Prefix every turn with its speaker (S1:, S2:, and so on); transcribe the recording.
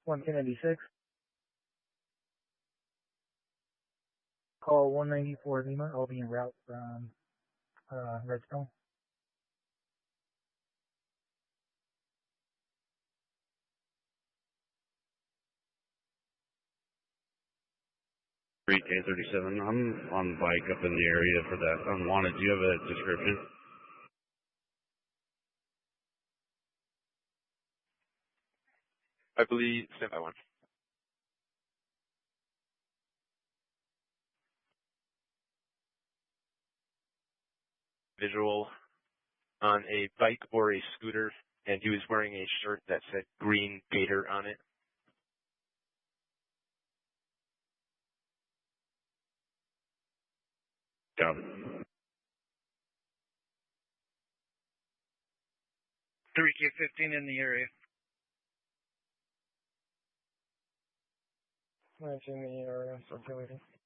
S1: 1 Kennedy 6. Call 194 Lima. I'll be en route from Redstone.
S2: Street K37. I'm on the bike up in the area for that unwanted. Do you have a description?
S3: I believe stand by one. Visual on a bike or a scooter, and he was wearing a shirt that said Green Gator on it.
S2: Got it.
S4: 3K15 in the area.
S1: That's in the area, circulating.